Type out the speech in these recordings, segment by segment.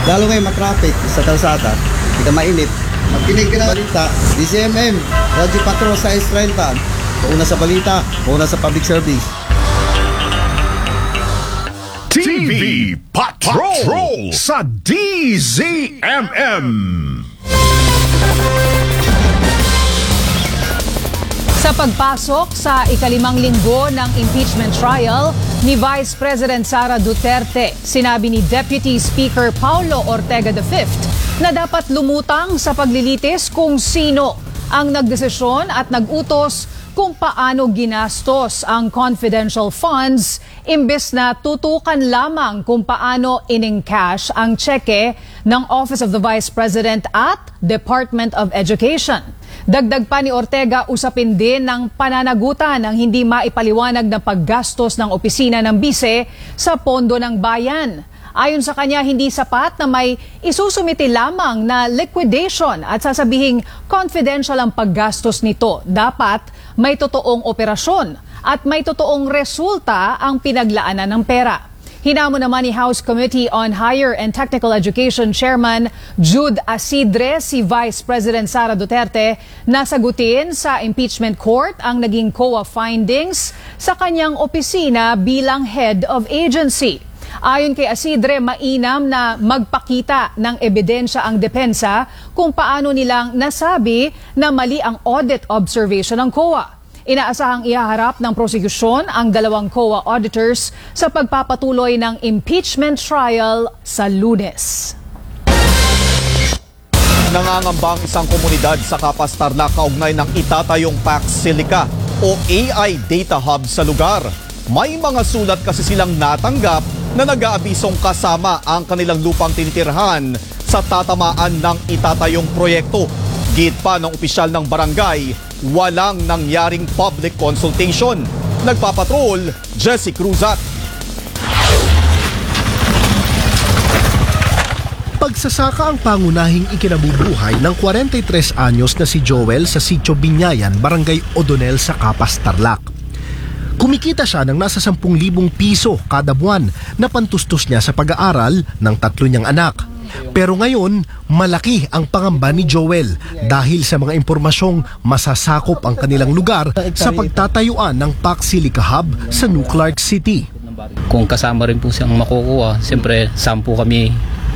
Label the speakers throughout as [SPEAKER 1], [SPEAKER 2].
[SPEAKER 1] Lalo ngayon matraffic sa kalsada, hindi ka mainit. Makinig ka na balita, DCMM, Radyo Patrol sa S30, una sa balita, una sa public service.
[SPEAKER 2] TV Patrol sa DZMM.
[SPEAKER 3] Sa pagpasok sa ikalimang linggo ng impeachment trial ni Vice President Sara Duterte, sinabi ni Deputy Speaker Paulo Ortega V na dapat lumutang sa paglilitis kung sino ang nagdesisyon at nagutos kung paano ginastos ang confidential funds imbes na tutukan lamang kung paano in-encash ang tseke ng Office of the Vice President at Department of Education. Dagdag pa ni Ortega, usapin din ng pananagutan ng hindi maipaliwanag na paggastos ng opisina ng bise sa pondo ng bayan. Ayon sa kanya, hindi sapat na may isusumiti lamang na liquidation at sasabihing confidential ang paggastos nito. Dapat may totoong operasyon at may totoong resulta ang pinaglaanan ng pera. Hinamon naman ni House Committee on Higher and Technical Education Chairman Jude Asidre si Vice President Sara Duterte na sagutin sa impeachment court ang naging COA findings sa kanyang opisina bilang head of agency. Ayon kay Asidre, mainam na magpakita ng ebidensya ang depensa kung paano nilang nasabi na mali ang audit observation ng COA. Inaasahang ihaharap ng prosekusyon ang dalawang COA auditors sa pagpapatuloy ng impeachment trial sa Lunes.
[SPEAKER 4] Nangangambang isang komunidad sa Capas Tarlac kaugnay ng itatayong Pax Silica o AI Data Hub sa lugar. May mga sulat kasi silang natanggap na nag-aabisong kasama ang kanilang lupang tinitirhan sa tatamaan ng itatayong proyekto. Git pa ng opisyal ng barangay, walang nangyaring public consultation. Nagpapatrol, Jesse Cruzat.
[SPEAKER 5] Pagsasaka ang pangunahing ikinabubuhay ng 43 anyos na si Joel sa Sitio Binyayan, Barangay Odonel sa Capas Tarlac. Kumikita siya ng nasa 10,000 piso kada buwan na pantustos niya sa pag-aaral ng 3 niyang anak. Pero ngayon, malaki ang pangamba ni Joel dahil sa mga impormasyong masasakop ang kanilang lugar sa pagtatayuan ng Pax Silica Hub sa New Clark City.
[SPEAKER 6] Kung kasama rin po siyang makukuha, siyempre 10 kami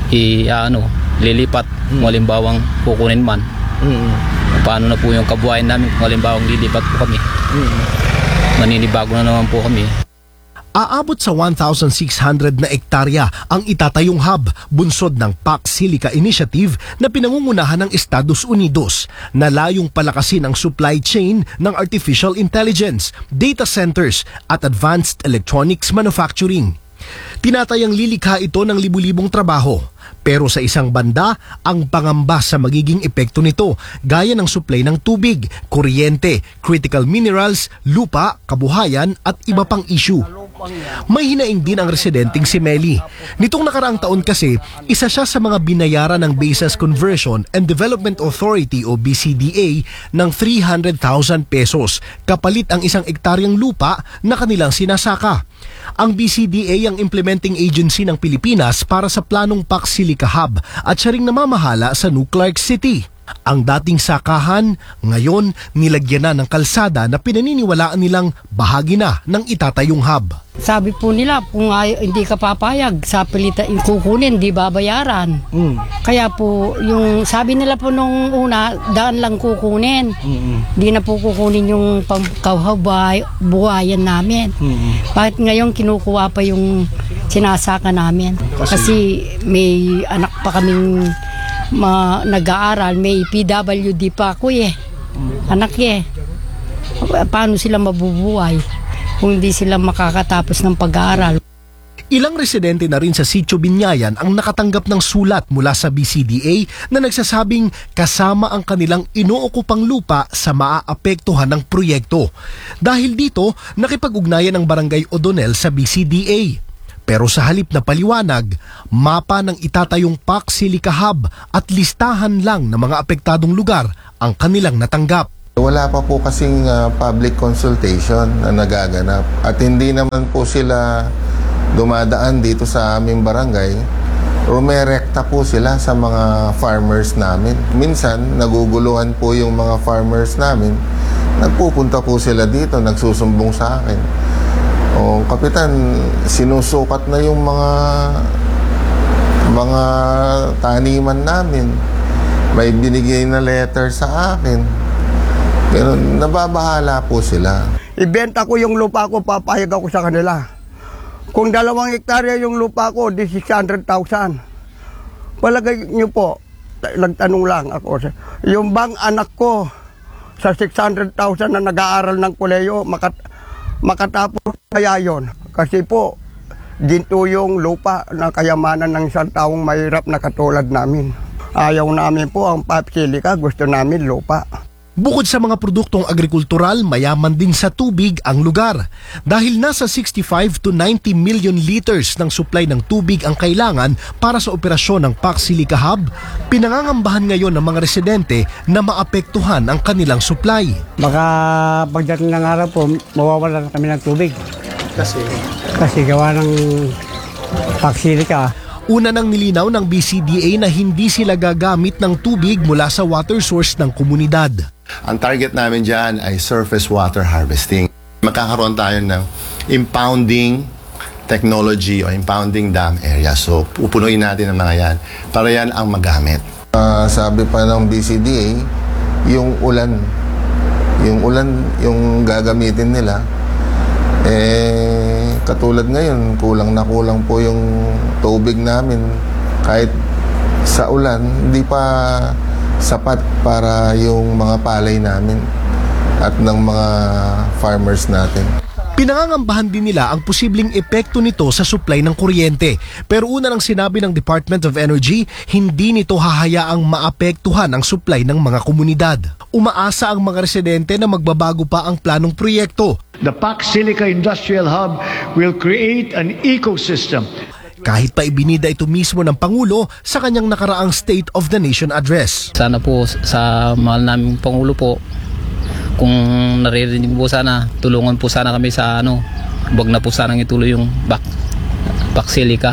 [SPEAKER 6] lilipat kung halimbawang kukunin man. Paano na po yung kabuhayan namin kung halimbawang lilipat po kami. Maninibago na naman po kami.
[SPEAKER 5] Aabot sa 1,600 na ektarya ang itatayong hub, bunsod ng Pax Silica Initiative na pinangungunahan ng Estados Unidos na layong palakasin ang supply chain ng artificial intelligence, data centers at advanced electronics manufacturing. Tinatayang lilikha ito ng libu-libong trabaho. Pero sa isang banda, ang pangamba sa magiging epekto nito gaya ng supply ng tubig, kuryente, critical minerals, lupa, kabuhayan at iba pang issue. May hinaing din ang residenteng si Meli. Nitong nakaraang taon kasi, isa siya sa mga binayaran ng Bases Conversion and Development Authority o BCDA ng 300,000 pesos kapalit ang isang ektaryang lupa na kanilang sinasaka. Ang BCDA ang implementing agency ng Pilipinas para sa planong Pax Silica Hub at siya ring namamahala sa New Clark City. Ang dating sakahan, ngayon nilagyan na ng kalsada na pinaniniwalaan nilang bahagi na ng itatayong hub.
[SPEAKER 7] Sabi po nila, kung hindi ka papayag sa pilitan kukunin, di babayaran. Kaya po, yung sabi nila po nung una, daan lang kukunin. Di na po kukunin yung buhayan namin. Bakit ngayon kinukuha pa yung sinasaka namin? Kasi may anak pa kaming nag-aaral, may PWD pa ako anak paano sila mabubuhay kung hindi sila makakatapos ng pag-aaral?
[SPEAKER 5] Ilang residente na rin sa Sitio Binyayan ang nakatanggap ng sulat mula sa BCDA na nagsasabing kasama ang kanilang inookupang lupa sa maaapektuhan ng proyekto. Dahil dito, nakipag-ugnayan ang Barangay Odonel sa BCDA. Pero sa halip na paliwanag, mapa ng itatayong Pax Silica Hub at listahan lang ng mga apektadong lugar ang kanilang natanggap.
[SPEAKER 8] Wala pa po kasing public consultation na nagaganap at hindi naman po sila dumadaan dito sa aming barangay rumerekta po sila sa mga farmers namin. Minsan, naguguluhan po yung mga farmers namin. Nagpupunta po sila dito, nagsusumbong sa akin. O, Kapitan, sinusukat na yung mga taniman namin. May binigay na letter sa akin. Pero nababahala po sila.
[SPEAKER 9] Ibenta ko yung lupa ko, papayag ako sa kanila. Kung 2 hektarya yung lupa ko, di 600,000. Palagay niyo po, nagtanong lang ako. Yung bang anak ko sa 600,000 na nag-aaral ng koleyo, makatapos kaya yon? Kasi po, ginto yung lupa na kayamanan ng isang taong mahirap na katulad namin. Ayaw namin po ang papsilika, gusto namin lupa.
[SPEAKER 5] Bukod sa mga produktong agrikultural, mayaman din sa tubig ang lugar. Dahil nasa 65 to 90 million liters ng supply ng tubig ang kailangan para sa operasyon ng PAC Silica Hub, pinangangambahan ngayon ng mga residente na maapektuhan ang kanilang supply.
[SPEAKER 9] Baka pagdating ng araw po, mawawalan kami ng tubig. Kasi gawa ng paksilika.
[SPEAKER 5] Una nang nilinaw ng BCDA na hindi sila gagamit ng tubig mula sa water source ng komunidad.
[SPEAKER 10] Ang target namin dyan ay surface water harvesting. Magkakaroon tayo ng impounding technology o impounding dam area. So, pupunuin natin ang mga yan para yan ang magamit.
[SPEAKER 8] Sabi pa ng BCDA, yung ulan yung gagamitin nila, katulad ngayon, kulang na kulang po yung tubig namin. Kahit sa ulan, hindi pa sapat para yung mga palay namin at ng mga farmers natin.
[SPEAKER 5] Pinangangambahan din nila ang posibleng epekto nito sa supply ng kuryente. Pero una nang sinabi ng Department of Energy, hindi nito hahayaang maapektuhan ang supply ng mga komunidad. Umaasa ang mga residente na magbabago pa ang planong proyekto.
[SPEAKER 11] The PAC Silica Industrial Hub will create an ecosystem.
[SPEAKER 5] Kahit pa ibinida ito mismo ng Pangulo sa kanyang nakaraang State of the Nation address.
[SPEAKER 6] Sana po sa mahal naming Pangulo po, kung naririnig po sana, tulungan po sana kami sa wag na po sanang ituloy yung PAC Silica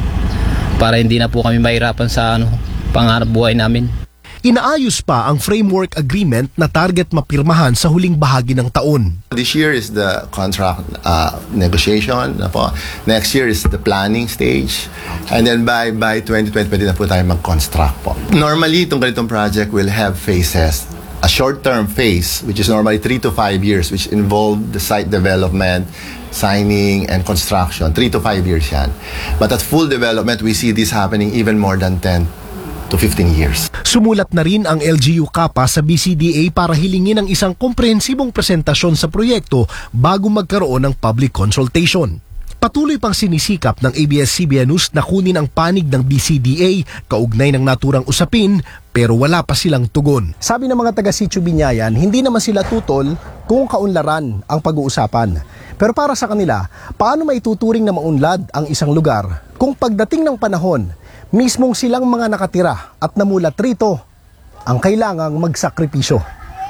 [SPEAKER 6] para hindi na po kami mahirapan sa pangarap buhay namin.
[SPEAKER 5] Inaayos pa ang framework agreement na target mapirmahan sa huling bahagi ng taon.
[SPEAKER 10] This year is the contract negotiation. Next year is the planning stage. And then by 2020 na po tayo mag-construct po. Normally, itong ganitong project will have phases. A short-term phase, which is normally 3 to 5 years, which involve the site development, signing, and construction. 3 to 5 years yan. But at full development, we see this happening even more than 10 to 15 years.
[SPEAKER 5] Sumulat na rin ang LGU CAPA sa BCDA para hilingin ang isang komprehensibong presentasyon sa proyekto bago magkaroon ng public consultation. Patuloy pang sinisikap ng ABS-CBN News na kunin ang panig ng BCDA kaugnay ng naturang usapin pero wala pa silang tugon. Sabi ng mga taga Sitio Binyayan, hindi naman sila tutol kung kaunlaran ang pag-uusapan. Pero para sa kanila, paano maituturing na maunlad ang isang lugar kung pagdating ng panahon, mismong silang mga nakatira at namulat rito ang kailangang magsakripisyo.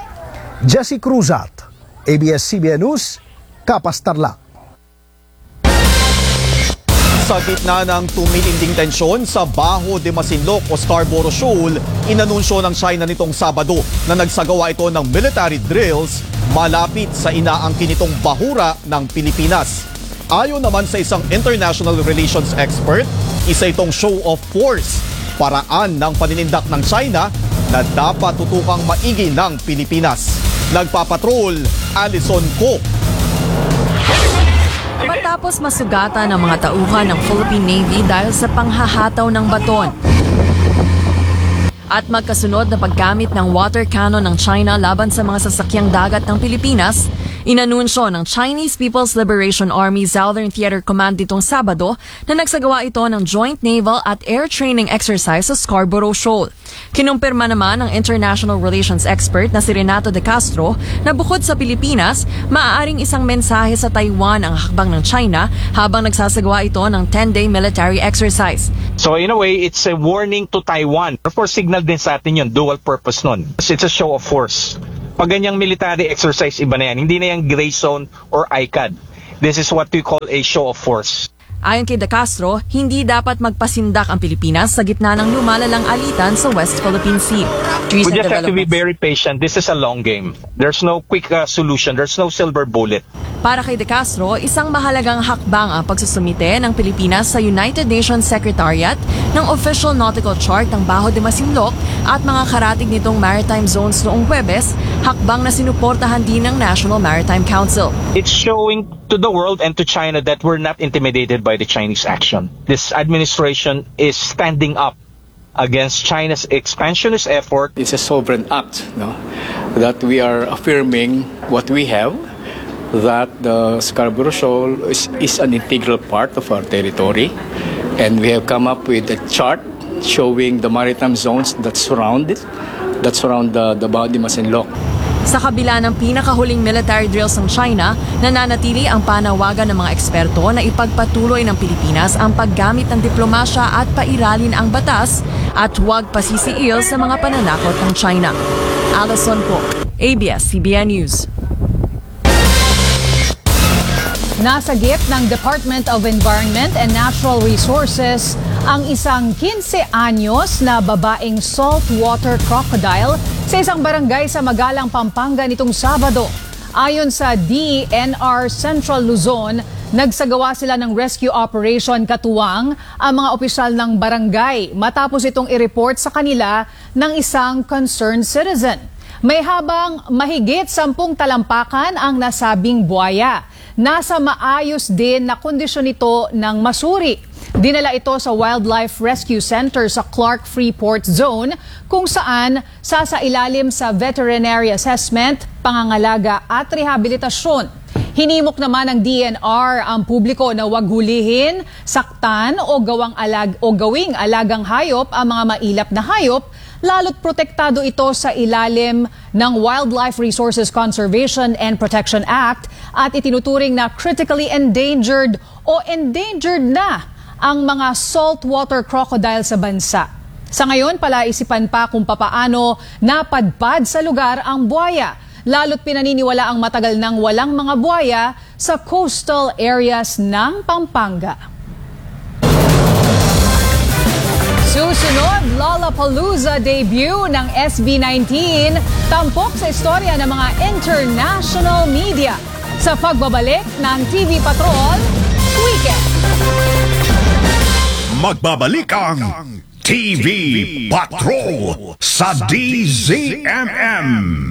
[SPEAKER 5] Jesse Cruzat, ABS-CBN News, Kapas Tarlac.
[SPEAKER 4] Sa gitna ng tumitinding tensyon sa Bajo de Masinloc o Scarborough Shoal, inanunsyo ng China nitong Sabado na nagsagawa ito ng military drills malapit sa inaangkin nitong bahura ng Pilipinas. Ayon naman sa isang international relations expert, isa itong show of force, paraan ng paninindak ng China na dapat tutukang maigi ng Pilipinas. Nagpapatrol, Alison Ko.
[SPEAKER 12] Matapos masugatan ang mga tauhan ng Philippine Navy dahil sa panghahataw ng baton at magkasunod na paggamit ng water cannon ng China laban sa mga sasakyang dagat ng Pilipinas, inanunsyo ng Chinese People's Liberation Army Southern Theater Command nitong Sabado na nagsagawa ito ng joint naval at air training exercise sa Scarborough Shoal. Kinumpirma naman ng international relations expert na si Renato de Castro na bukod sa Pilipinas, maaaring isang mensahe sa Taiwan ang hakbang ng China habang nagsasagawa ito ng 10-day military exercise.
[SPEAKER 13] So in a way, it's a warning to Taiwan. Of course, signal din sa atin yun, dual purpose nun. It's a show of force. Pag ganyang military exercise, iba na yan. Hindi na yan gray zone or ICAD. This is what we call a show of force.
[SPEAKER 12] Ayon kay De Castro, hindi dapat magpasindak ang Pilipinas sa gitna ng lumalalang alitan sa West Philippine Sea.
[SPEAKER 13] We just have to be very patient. This is a long game. There's no quick solution. There's no silver bullet.
[SPEAKER 12] Para kay De Castro, isang mahalagang hakbang ang pagsusumite ng Pilipinas sa United Nations Secretariat ng Official Nautical Chart ng Baho de Masinloc at mga karatig nitong maritime zones noong Huwebes, hakbang na sinuportahan din ng National Maritime Council.
[SPEAKER 13] It's showing to the world and to China that we're not intimidated by the Chinese action. This administration is standing up against China's expansionist effort.
[SPEAKER 14] It's a sovereign act, no? That we are affirming what we have, that the Scarborough Shoal is an integral part of our territory, and we have come up with a chart showing the maritime zones that surround the Baho de Masinloc.
[SPEAKER 12] Sa kabila ng pinakahuling military drills ng China, nananatili ang panawagan ng mga eksperto na ipagpatuloy ng Pilipinas ang paggamit ng diplomasya at pairalin ang batas at huwag pasisiil sa mga pananakot ng China. Alison po, ABS-CBN News.
[SPEAKER 3] Nasagip ng Department of Environment and Natural Resources ang isang 15 anyos na babaeng saltwater crocodile sa isang barangay sa Magalang, Pampanga nitong Sabado. Ayon sa DENR Central Luzon, nagsagawa sila ng rescue operation katuwang ang mga opisyal ng barangay matapos itong i-report sa kanila ng isang concerned citizen. May habang mahigit 10 talampakan ang nasabing buwaya. Nasa maayos din na kondisyon ito ng masuri. Dinala ito sa Wildlife Rescue Center sa Clark Freeport Zone kung saan sasailalim sa veterinary assessment, pangangalaga at rehabilitasyon. Hinimok naman ng DNR ang publiko na huwag hulihin, saktan o gawing alagang hayop ang mga mailap na hayop, lalo't protektado ito sa ilalim ng Wildlife Resources Conservation and Protection Act at itinuturing na critically endangered o endangered na ang mga saltwater crocodile sa bansa. Sa ngayon, palaisipan pa kung papaano napadpad sa lugar ang buwaya, lalo't pinaniniwala ang matagal nang walang mga buwaya sa coastal areas ng Pampanga. Susunod, Lollapalooza debut ng SB19, tampok sa istorya ng mga international media. Sa pagbabalik ng TV Patrol Weekend.
[SPEAKER 2] Magbabalik ang TV Patrol sa DZMM.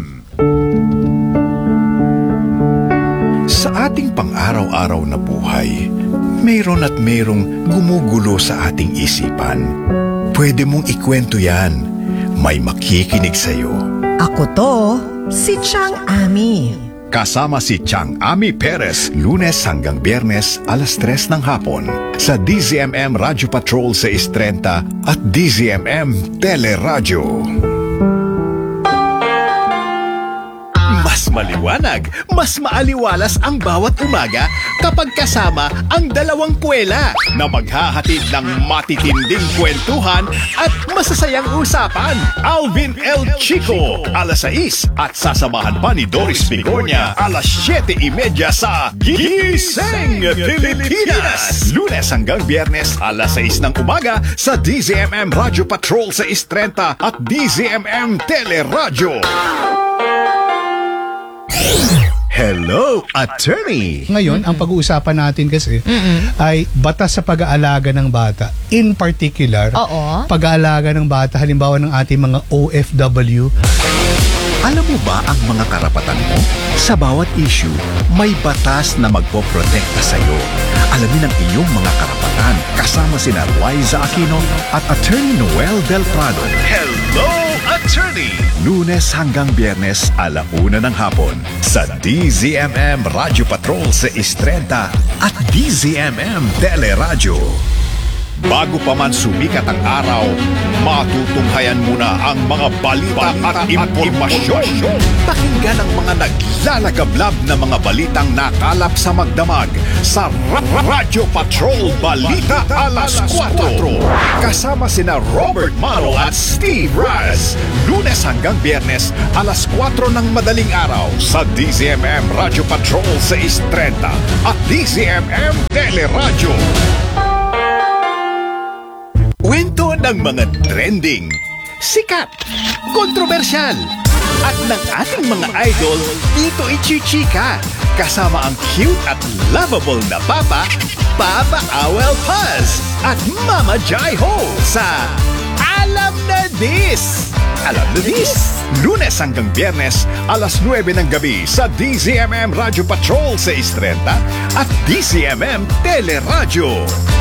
[SPEAKER 2] Sa ating pang-araw-araw na buhay, mayroon at mayroong gumugulo sa ating isipan. Pwede mong ikwento yan. May makikinig sa'yo.
[SPEAKER 15] Ako to, si Chang Ami.
[SPEAKER 2] Kasama si Chang Ami Perez, Lunes hanggang Biyernes, alas 3 ng hapon. Sa DZMM Radio Patrol 630 at DZMM Teleradyo. Mas maliwanag, mas maaliwalas ang bawat umaga kapag kasama ang dalawang kwela na maghahatid ng matitinding kwentuhan at masasayang usapan. Alvin L. Chico, alas 6 at sasamahan pa ni Doris Bigornia, alas 7:30 sa Gising Pilipinas. Lunes hanggang Biyernes, alas 6 ng umaga sa DZMM Radio Patrol 630 at DZMM Teleradyo. Hello, attorney!
[SPEAKER 16] Ngayon, ang pag-uusapan natin kasi ay batas sa pag-aalaga ng bata. In particular, pag-aalaga ng bata, halimbawa ng ating mga OFW.
[SPEAKER 2] Alam mo ba ang mga karapatan mo? Sa bawat issue, may batas na magpoprotekta sa'yo. Alamin ang iyong mga karapatan kasama sina Liza Aquino at Attorney Noel Del Prado. Hello, attorney! Lunes hanggang Biyernes, 1:00 ng hapon sa DZMM Radio Patrol 630 at DZMM Teleradyo. Bago pa man sumikat ang araw, matutunghayan muna ang mga balita at impormasyon. Pakinggan ang mga naglalagablab na mga balitang nakalap sa magdamag sa Radyo Patrol Balita alas 4. kasama sina Robert Mano at Steve Raz. Lunes hanggang Biyernes, alas 4 ng madaling araw sa DZMM Radio Patrol 630 at DZMM Teleradyo. Kwento ng mga trending, sikat, kontrobersyal, at ng ating mga idol dito ichichika. Kasama ang cute at lovable na Papa Awel Paz at Mama Jai Ho sa Alam na Dis! Alam na Dis! Lunes hanggang Biyernes, alas 9 ng gabi sa DZMM Radio Patrol 630 at DZMM Teleradyo.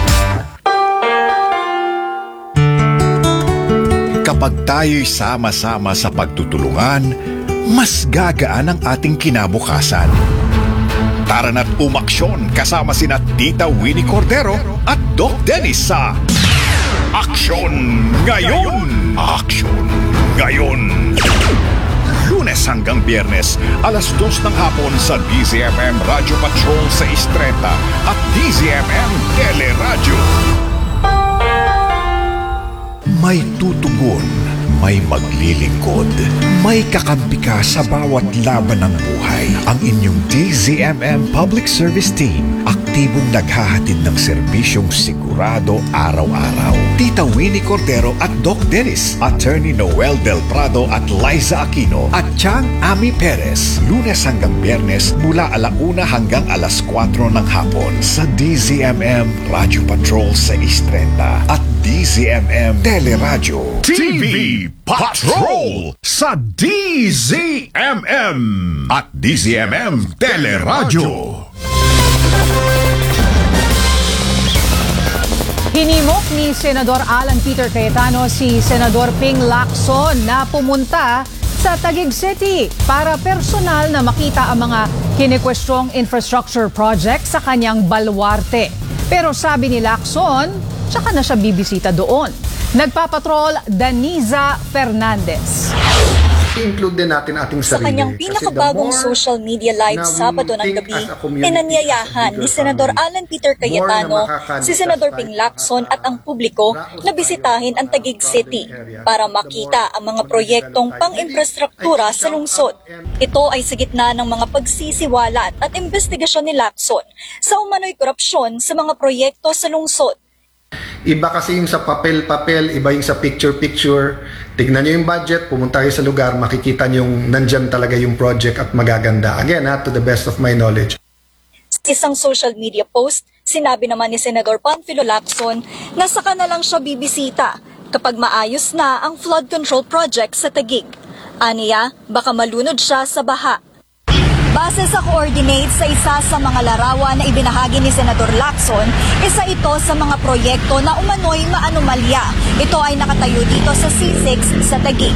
[SPEAKER 2] Kapag tayo'y sama-sama sa pagtutulungan, mas gagaan ang ating kinabukasan. Tara na't umaksyon kasama sina Tita Winnie Cordero at Doc Dennis sa Aksyon Ngayon! Aksyon Ngayon! Lunes hanggang Biyernes, alas 2 ng hapon sa DZMM Radio Patrol 630 at DZMM Teleradyo. May tutugon, may maglilingkod, may kakampi ka sa bawat laban ng buhay. Ang inyong DZMM Public Service Team, aktibong naghahatid ng serbisyong sigurado araw-araw. Tita Winnie Cordero at Doc Dennis, Attorney Noel Del Prado at Liza Aquino at Chang Ami Perez. Lunes hanggang Biyernes mula 1:00 hanggang alas 4 ng hapon sa DZMM Radio Patrol 630 at DZMM Teleradyo TV Patrol sa DZMM at DZMM Teleradyo.
[SPEAKER 3] Hinimok ni Senador Alan Peter Cayetano si Senador Ping Lacson na pumunta sa Taguig City para personal na makita ang mga kinikwestyong infrastructure project sa kanyang baluarte. Pero sabi ni Lacson, tsaka na siya bibisita doon. Nagpapatrol, Daniza Fernandez.
[SPEAKER 17] I-include din natin ating sarili.
[SPEAKER 18] Sa kanyang pinakabagong social media live Sabado ng gabi, pinanyayahan ni Senador Alan Peter Cayetano si Senador Ping Lacson at ang publiko na bisitahin ang Taguig City para makita ang mga proyektong pang-infrastruktura sa lungsod. Ito ay sa gitna ng mga pagsisiwalat at investigasyon ni Lacson sa umano'y korupsyon sa mga proyekto sa lungsod.
[SPEAKER 17] Iba kasi yung sa papel-papel, iba yung sa picture-picture. Tignan nyo yung budget, pumunta kayo sa lugar, makikita nyo yung nandyan talaga yung project at magaganda. Again, to the best of my knowledge.
[SPEAKER 18] Sa isang social media post, sinabi naman ni Senador Panfilo Lacson na saka na lang siya bibisita kapag maayos na ang flood control project sa Taguig. Aniya, baka malunod siya sa baha. Base sa coordinates sa isa sa mga larawan na ibinahagi ni Senador Lacson, isa ito sa mga proyekto na umano'y maanomalya. Ito ay nakatayo dito sa C6 sa Taguig.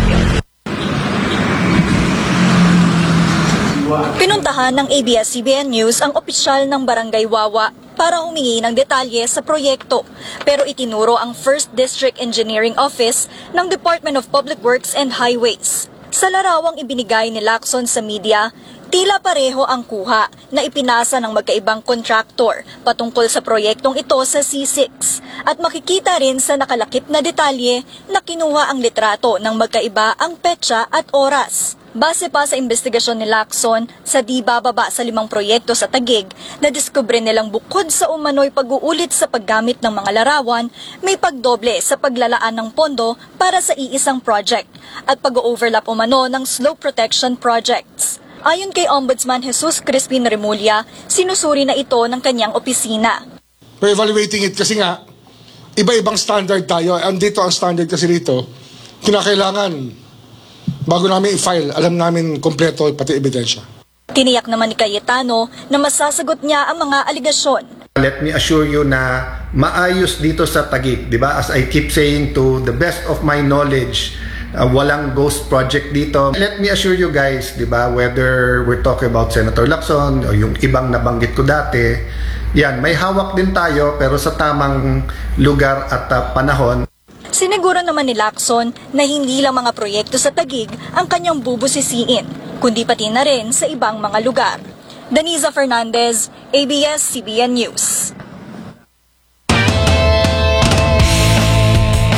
[SPEAKER 18] Pinuntahan ng ABS-CBN News ang opisyal ng Barangay Wawa para humingi ng detalye sa proyekto. Pero itinuro ang 1st District Engineering Office ng Department of Public Works and Highways. Sa larawang ibinigay ni Lacson sa media, tila pareho ang kuha na ipinasa ng magkaibang kontraktor patungkol sa proyektong ito sa C6. At makikita rin sa nakalakip na detalye na kinuha ang litrato ng magkaiba ang petsa at oras. Base pa sa investigasyon ni Lacson, sa di bababa sa 5 proyekto sa Taguig, nadiskubre nilang bukod sa umano'y pag-uulit sa paggamit ng mga larawan, may pagdoble sa paglalaan ng pondo para sa iisang project at pag-overlap umano ng slope protection projects. Ayon kay Ombudsman Jesus Crispin Remulla, sinusuri na ito ng kanyang opisina.
[SPEAKER 19] We're evaluating it kasi nga, iba-ibang standard tayo. Andito ang standard kasi rito, kinakailangan, bago namin i-file, alam namin kompleto pati ebidensya.
[SPEAKER 18] Tiniyak naman ni Cayetano na masasagot niya ang mga aligasyon.
[SPEAKER 17] Let me assure you na maayos dito sa Taguig, di ba? As I keep saying, to the best of my knowledge, walang ghost project dito. Let me assure you guys, di ba, whether we're talking about Senator Lacson o yung ibang nabanggit ko dati, yan, may hawak din tayo pero sa tamang lugar at panahon.
[SPEAKER 18] Siniguro naman ni Lacson na hindi lang mga proyekto sa Taguig ang kanyang bubusisiin, kundi pati na rin sa ibang mga lugar. Daniza Fernandez, ABS-CBN News.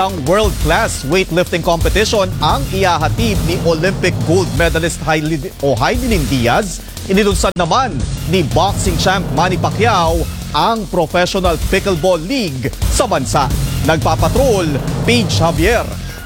[SPEAKER 4] Isang world-class weightlifting competition ang ihahatid ni Olympic gold medalist Hidilyn Diaz. Inilunsad naman ni boxing champ Manny Pacquiao ang Professional Pickleball League sa bansa. Nagpapatrol, Paige Javier.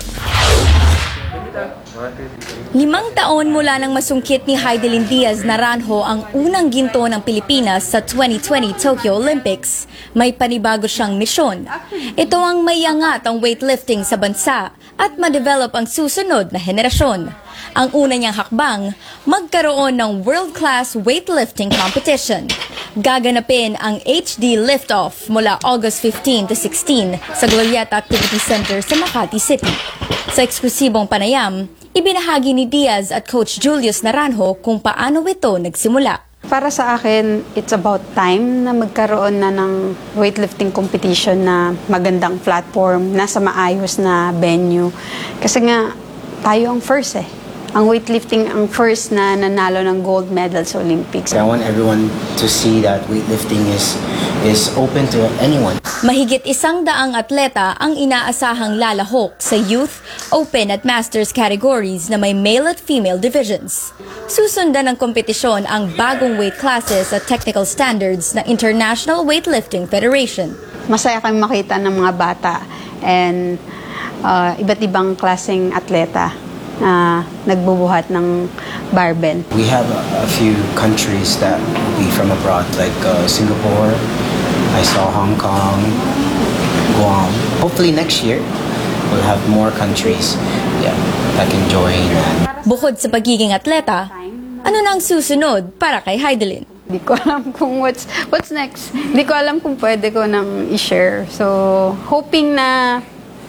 [SPEAKER 18] 5 taon mula nang masungkit ni Hidilyn Diaz Naranjo ang unang ginto ng Pilipinas sa 2020 Tokyo Olympics, may panibago siyang misyon. Ito ang maiangat ang weightlifting sa bansa at ma-develop ang susunod na henerasyon. Ang una niyang hakbang, magkaroon ng world-class weightlifting competition. Gaganapin ang HD Liftoff mula August 15 to 16 sa Glorieta Activity Center sa Makati City. Sa eksklusibong panayam, ibinahagi ni Diaz at Coach Julius Naranjo kung paano ito nagsimula.
[SPEAKER 20] Para sa akin, it's about time na magkaroon na ng weightlifting competition na magandang platform, nasa maayos na venue. Kasi nga, tayo ang first Ang weightlifting ang first na nanalo ng gold medal sa Olympics.
[SPEAKER 21] I want everyone to see that weightlifting is open to anyone.
[SPEAKER 18] Mahigit 100 atleta ang inaasahang lalahok sa youth, open at masters categories na may male at female divisions. Susundan ng kompetisyon ang bagong weight classes at technical standards ng International Weightlifting Federation.
[SPEAKER 20] Masaya kami makita ng mga bata and iba't ibang klaseng atleta na nagbubuhat ng barbell.
[SPEAKER 21] We have a few countries that will be from abroad, like Singapore. I saw Hong Kong, Guam. Hopefully next year, we'll have more countries that can join.
[SPEAKER 18] Bukod sa pagiging atleta, ano na ang susunod para kay Hidilyn?
[SPEAKER 20] Hindi ko alam kung what's next. Hindi ko alam kung pwede ko nang i-share. So, hoping na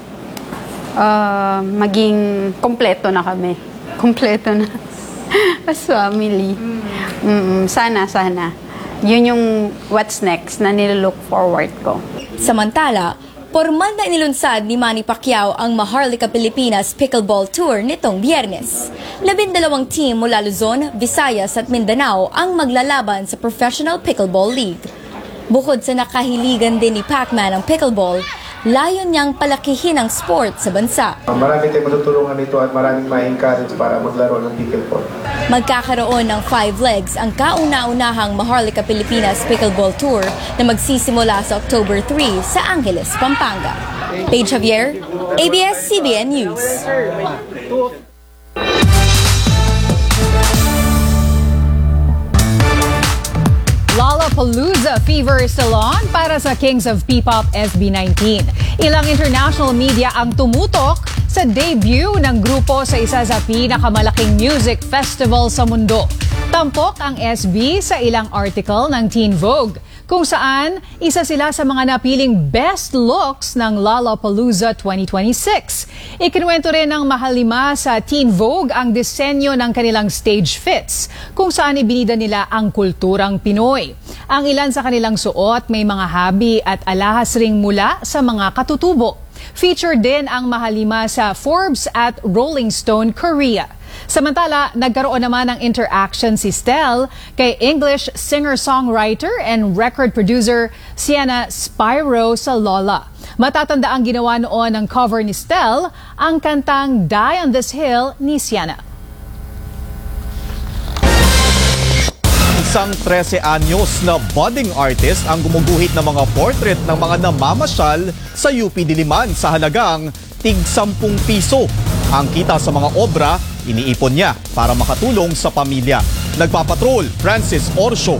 [SPEAKER 20] maging kompleto na kami. Kompleto na. As family. Sana. Yun yung what's next na nilook forward ko.
[SPEAKER 18] Samantala, formal na inilunsad ni Manny Pacquiao ang Maharlika Pilipinas Pickleball Tour nitong Biyernes. 12 team mula Luzon, Visayas at Mindanao ang maglalaban sa Professional Pickleball League. Bukod sa nakahiligan din ni Pacman ang pickleball, layon niyang palakihin ang sport sa bansa.
[SPEAKER 22] Marami tayong matutulungan nito at maraming ma-encourage para maglaro ng pickleball.
[SPEAKER 18] Magkakaroon ng 5 legs ang kauna-unahang Maharlika Pilipinas Pickleball Tour na magsisimula sa October 3 sa Angeles, Pampanga. Paige Javier, ABS-CBN News.
[SPEAKER 3] Lollapalooza fever is still on para sa Kings of P-Pop SB19. Ilang international media ang tumutok sa debut ng grupo sa isa sa pinakamalaking music festival sa mundo. Tampok ang SB sa ilang article ng Teen Vogue, kung saan isa sila sa mga napiling best looks ng Lollapalooza 2026. Ikinuwento rin ng Mahalima sa Teen Vogue ang disenyo ng kanilang stage fits, kung saan ibinida nila ang kulturang Pinoy. Ang ilan sa kanilang suot may mga habi at alahas ring mula sa mga katutubo. Featured din ang Mahalima sa Forbes at Rolling Stone Korea. Samantala, nagkaroon naman ng interaction si Stel kay English singer-songwriter and record producer Sienna Spyro sa Lola. Matatanda ang ginawa noon ng cover ni Stel, ang kantang Die on This Hill ni Sienna.
[SPEAKER 4] Isang 13 anyos na budding artist ang gumuguhit ng mga portrait ng mga namamasyal sa UP Diliman sa halagang tig-10 piso. Ang kita sa mga obra, iniipon niya para makatulong sa pamilya. Nagpapatrol, Francis Orsio.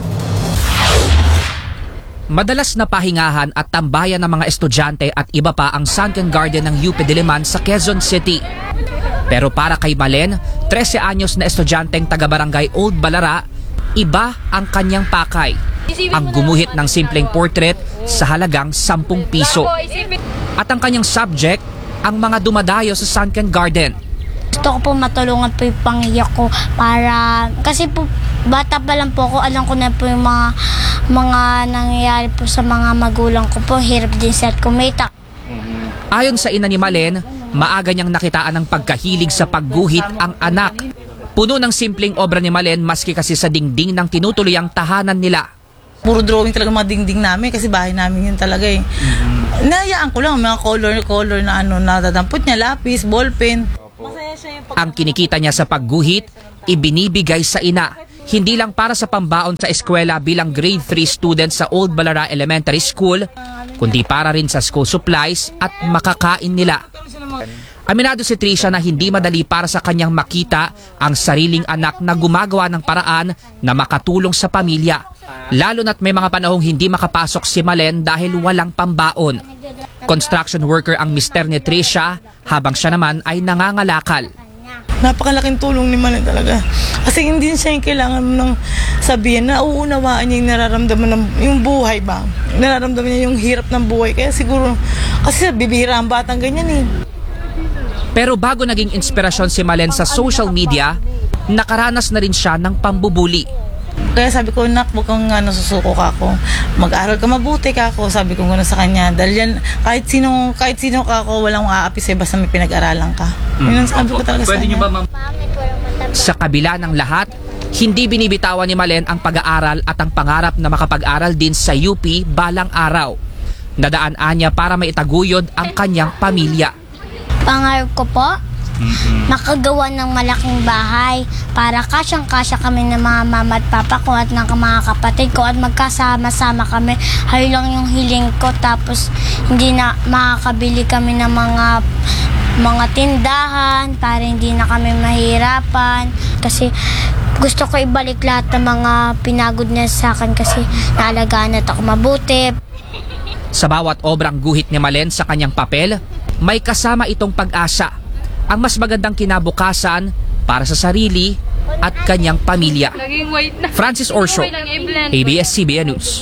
[SPEAKER 23] Madalas na pahingahan at tambayan ng mga estudyante at iba pa ang Sunken Garden ng UP Diliman sa Quezon City. Pero para kay Malen, 13 anyos na estudyanteng taga-barangay Old Balara, iba ang kanyang pakay. Ang gumuhit ng simpleng portrait sa halagang 10 piso. At ang kanyang subject, ang mga dumadayo sa Sunken Garden.
[SPEAKER 24] Gusto ko po matulungan po yung pangiyak ko para, kasi po bata pa lang po ako, alam ko na po yung mga nangyayari po sa mga magulang ko po, hirap din sa kumita.
[SPEAKER 23] Ayon sa ina ni Malen, maaga niyang nakitaan ng pagkahilig sa pagguhit ang anak. Puno ng simpleng obra ni Malen maski kasi sa dingding ng tinutuluyang tahanan nila.
[SPEAKER 1] Puro drawing talaga mga dingding namin kasi bahay namin yun talaga eh. Nahayaan ko lang mga color na natatampot niya, lapis, ballpen.
[SPEAKER 23] Ang kinikita niya sa pagguhit, ibinibigay sa ina. Hindi lang para sa pambaon sa eskwela bilang grade 3 student sa Old Balara Elementary School, kundi para rin sa school supplies at makakain nila. Aminado si Tricia na hindi madali para sa kanyang makita ang sariling anak na gumagawa ng paraan na makatulong sa pamilya. Lalo na't may mga panahong hindi makapasok si Malen dahil walang pambaon. Construction worker ang mister ni Tricia habang siya naman ay nangangalakal.
[SPEAKER 1] Napakalaking tulong ni Malen talaga. Kasi hindi siya yung kailangan ng sabihin na uuunawaan niya yung nararamdaman ng yung buhay ba. Nararamdaman niya yung hirap ng buhay. Kaya siguro, kasi bibihira ang batang ganyan eh.
[SPEAKER 23] Pero bago naging inspirasyon si Malen sa social media, nakaranas na rin siya ng pambubuli.
[SPEAKER 1] Kaya sabi ko, nak, huwag kang nasusuko ka ako. Mag-aral ka mabuti ka ako. Sabi ko gano'n sa kanya. Dahil yan, kahit sino ka ako, walang aapi sa'yo basta may pinag-aralan ka. Yun ang sabi ko talaga sa kanya.
[SPEAKER 23] Sa kabila ng lahat, hindi binibitawan ni Malen ang pag-aaral at ang pangarap na makapag-aral din sa UP balang araw. Nadaan niya para maitaguyod ang kanyang pamilya.
[SPEAKER 24] Pangarap ko po, makagawa ng malaking bahay para kasyang-kasya kami ng mga mama at papa ko at ng mga kapatid ko at magkasama-sama kami. Hayo lang yung hiling ko, tapos hindi na makakabili kami ng mga tindahan para hindi na kami mahirapan. Kasi gusto ko ibalik lahat ng mga pinagod niya sa akin kasi naalagaan at ako mabuti.
[SPEAKER 23] Sa bawat obrang guhit ni Malen sa kanyang papel, may kasama itong pag-asa. Ang mas magandang kinabukasan para sa sarili at kanyang pamilya. Francis Orsho, ABS-CBN News.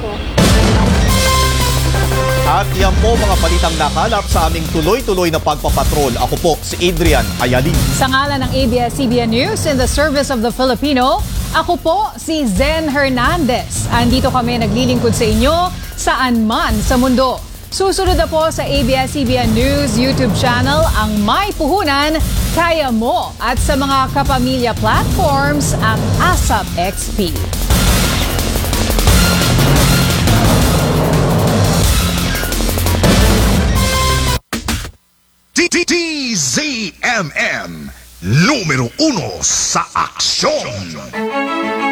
[SPEAKER 4] At yan po mga balitang nakalap sa aming tuloy-tuloy na pagpapatrol. Ako po si Adrian Ayalin.
[SPEAKER 3] Sa ngalan ng ABS-CBN News in the service of the Filipino, ako po si Zen Hernandez. Andito kami naglilingkod sa inyo saan man sa mundo. Susunod na po sa ABS-CBN News YouTube channel ang May Puhunan, Kaya Mo, at sa mga kapamilya platforms ang ASAP XP.
[SPEAKER 2] TZMM, numero 1 sa aksyon.